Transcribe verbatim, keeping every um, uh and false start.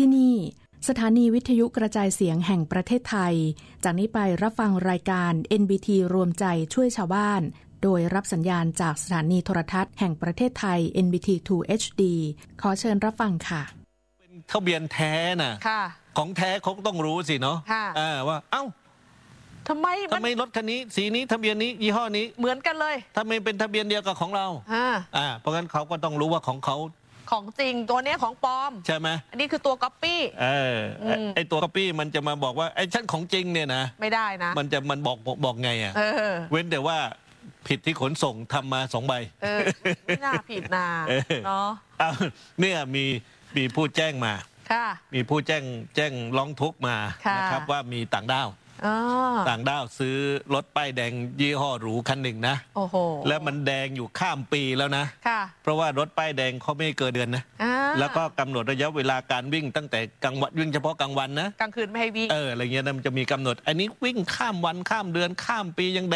ที่นี่สถานีวิทยุกระจายเสียงแห่งประเทศไทยจากนี้ไปรับฟังรายการ เอ็น บี ที รวมใจช่วยชาวบ้านโดยรับสัญญาณจากสถานีโทรทัศน์แห่งประเทศไทย เอ็น บี ที ทู เอช ดี ขอเชิญรับฟังค่ะเป็นทะเบียนแท้น่ะของแท้เขาต้องรู้สิเนาะว่าเอ้าทำไมทำไมรถคันนี้สีนี้ทะเบียนนี้ยี่ห้อนี้เหมือนกันเลยทำไมเป็นทะเบียนเดียวกับของเราอ่าเพราะงั้นเขาก็ต้องรู้ว่าของเขาของจริงตัวนี้ของปลอมใช่ไหมอันนี้คือตัวก๊อปปี้เออไอตัวก๊อปปี้มันจะมาบอกว่าไอฉันของจริงเนี่ยนะไม่ได้นะมันจะมันบอกบอกไงอ่ะเว้นแต่ว่าผิดที่ขนส่งทำมาสองใบเออไม่น่าผิดนาเนาะเนี่ยมีมีผู้แจ้งมามีผู้แจ้งแจ้งร้องทุกข์มานะครับว่ามีต่างด้าวต่างด้าวซื้อรถป้ายแดงยี่ห้อหรูคันหนึ่งนะโอ้โหแล้วมันแดงอยู่ข้ามปีแล้วนะเพราะว่ารถป้ายแดงเขาไม่เกินเดือนนะแล้วก็กำหนดระยะเวลาการวิ่งตั้งแต่กลางวันวิ่งเฉพาะกลางวันนะกลางคืนไม่ให้วิ่งเอออะไรเงี้ยมันจะมีกำหนดอันนี้วิ่งข้ามวันข้ามเดือนข้ามปียัง